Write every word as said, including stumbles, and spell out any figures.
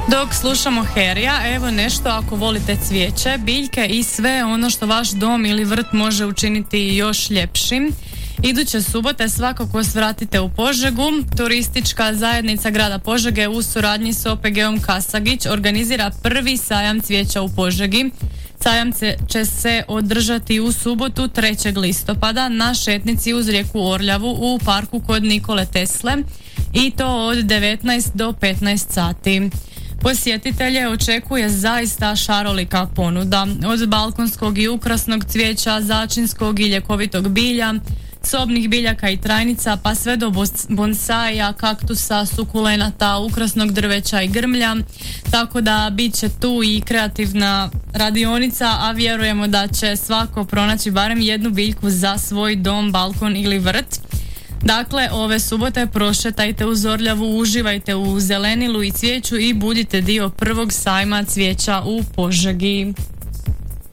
Dok slušamo Herija, evo nešto ako volite cvijeće, biljke i sve ono što vaš dom ili vrt može učiniti još ljepšim. Iduće subote svakako svratite u Požegu. Turistička zajednica grada Požege u suradnji s O P G-om Kasagić organizira prvi sajam cvijeća u Požegi. Sajam će se održati u subotu trećeg listopada na šetnici uz rijeku Orljavu u parku kod Nikole Tesle i to od devetnaest do petnaest sati. Posjetitelje očekuje zaista šarolika ponuda, od balkonskog i ukrasnog cvijeća, začinskog i ljekovitog bilja, sobnih biljaka i trajnica, pa sve do bonsaja, kaktusa, sukulenata, ukrasnog drveća i grmlja, tako da bit će tu i kreativna radionica, a vjerujemo da će svako pronaći barem jednu biljku za svoj dom, balkon ili vrt. Dakle, ove subote prošetajte uz Orljavu, uživajte u zelenilu i cvijeću i budite dio prvog sajma cvijeća u Požegi.